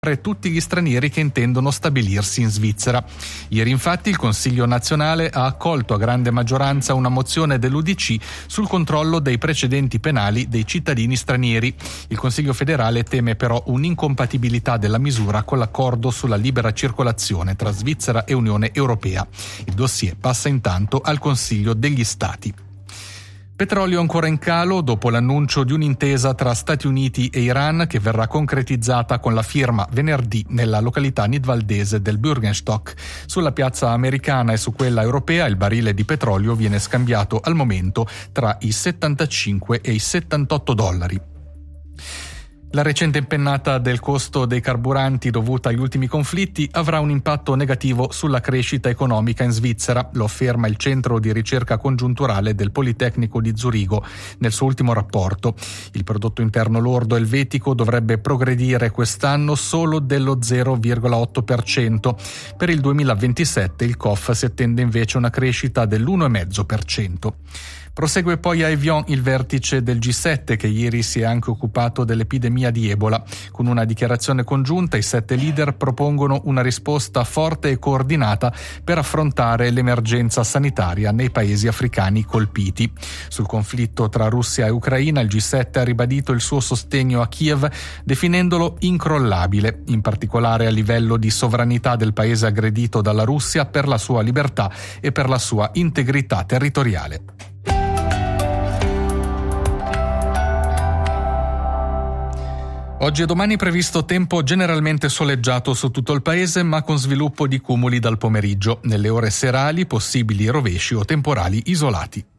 tutti gli stranieri che intendono stabilirsi in Svizzera. Ieri infatti il Consiglio nazionale ha accolto a grande maggioranza una mozione dell'UDC sul controllo dei precedenti penali dei cittadini stranieri. Il Consiglio federale teme però un'incompatibilità della misura con l'accordo sulla libera circolazione tra Svizzera e Unione Europea. Il dossier passa intanto al Consiglio degli Stati. Petrolio ancora in calo dopo l'annuncio di un'intesa tra Stati Uniti e Iran che verrà concretizzata con la firma venerdì nella località nidvaldese del Bürgenstock. Sulla piazza americana e su quella europea il barile di petrolio viene scambiato al momento tra i 75 e i $78. La recente impennata del costo dei carburanti dovuta agli ultimi conflitti avrà un impatto negativo sulla crescita economica in Svizzera, lo afferma il Centro di Ricerca Congiunturale del Politecnico di Zurigo nel suo ultimo rapporto. Il prodotto interno lordo elvetico dovrebbe progredire quest'anno solo dello 0,8%. Per il 2027 il COF si attende invece una crescita dell'1,5%. Prosegue poi a Evian il vertice del G7 che ieri si è anche occupato dell'epidemia di Ebola. Con una dichiarazione congiunta i 7 leader propongono una risposta forte e coordinata per affrontare l'emergenza sanitaria nei paesi africani colpiti. Sul conflitto tra Russia e Ucraina il G7 ha ribadito il suo sostegno a Kiev definendolo incrollabile, in particolare a livello di sovranità del paese aggredito dalla Russia per la sua libertà e per la sua integrità territoriale. Oggi e domani è previsto tempo generalmente soleggiato su tutto il paese, ma con sviluppo di cumuli dal pomeriggio. Nelle ore serali possibili rovesci o temporali isolati.